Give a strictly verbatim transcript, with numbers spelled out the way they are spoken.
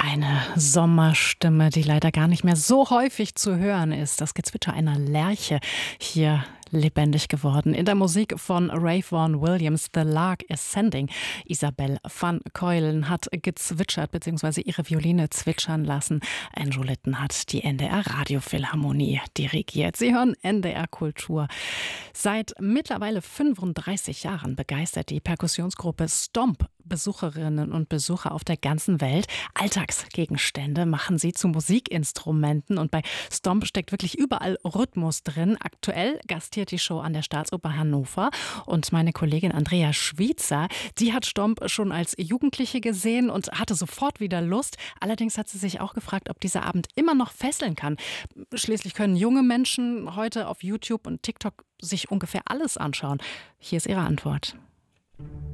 Eine Sommerstimme, die leider gar nicht mehr so häufig zu hören ist. Das Gezwitscher einer Lerche hier lebendig geworden. In der Musik von Ray Vaughan Williams, The Lark is Sending. Isabelle van Keulen hat gezwitschert bzw. ihre Violine zwitschern lassen. Andrew Litton hat die N D R Radiophilharmonie dirigiert. Sie hören N D R Kultur. Seit mittlerweile fünfunddreißig Jahren begeistert die Perkussionsgruppe Stomp Besucherinnen und Besucher auf der ganzen Welt. Alltagsgegenstände machen sie zu Musikinstrumenten und bei Stomp steckt wirklich überall Rhythmus drin. Aktuell gastiert die Show an der Staatsoper Hannover und meine Kollegin Andrea Schwiezer, die hat Stomp schon als Jugendliche gesehen und hatte sofort wieder Lust. Allerdings hat sie sich auch gefragt, ob dieser Abend immer noch fesseln kann. Schließlich können junge Menschen heute auf YouTube und TikTok sich ungefähr alles anschauen. Hier ist ihre Antwort.